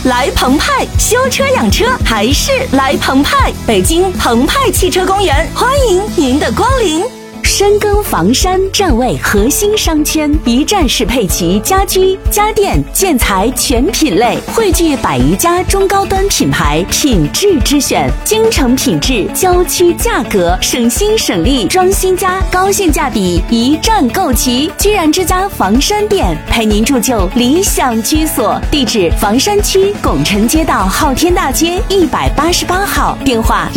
来澎湃，修车养车还是来澎湃。北京澎湃汽车公园，欢迎您的光临。深耕房山站位核心商圈，一站式配齐家居、家电、建材全品类，汇聚100余家中高端品牌，品质之选，京城品质，郊区价格，省心省力，装新家，高性价比，一站购齐。居然之家房山店，陪您铸就理想居所。地址：房山区拱辰街道昊天大街188号，电话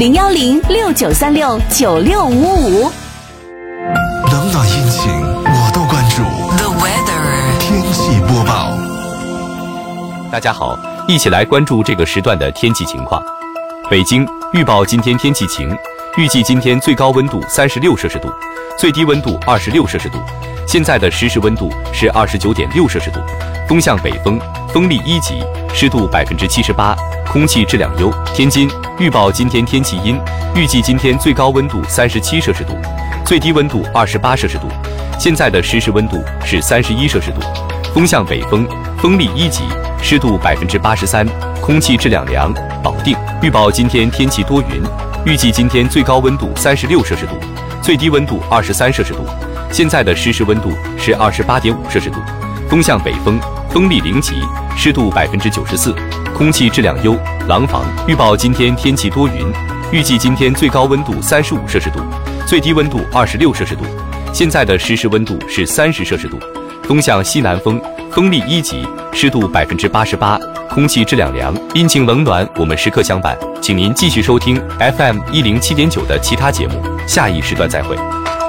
01069369655。 冷暖阴晴我都关注。 The weather 天气播报。 大家好，一起来关注这个时段的天气情况。北京预报今天天气晴，预计今天最高温度36摄氏度，最低温度26摄氏度。现在的实时温度是29.6摄氏度，风向北风，风力1级，湿度78%，空气质量优。天津预报今天天气阴，预计今天最高温度37摄氏度，最低温度28摄氏度。现在的实时温度是31摄氏度，风向北风，风力1级，湿度83%，空气质量良。保定预报今天天气多云，预计今天最高温度36摄氏度，最低温度23摄氏度。现在的实时温度是28.5摄氏度，风向北风，风力0级，湿度94%，空气质量优。廊坊预报今天天气多云，预计今天最高温度35摄氏度，最低温度26摄氏度。现在的实时温度是30摄氏度，风向西南风，风力1级，湿度88%，空气质量良。阴晴冷暖，我们时刻相伴，请您继续收听 FM 107.9的其他节目，下一时段再会。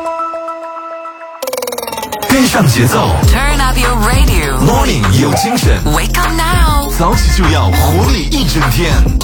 跟上节奏 Turn up your radio ，Morning 有精神 Wake up now 早起就要活力一整天。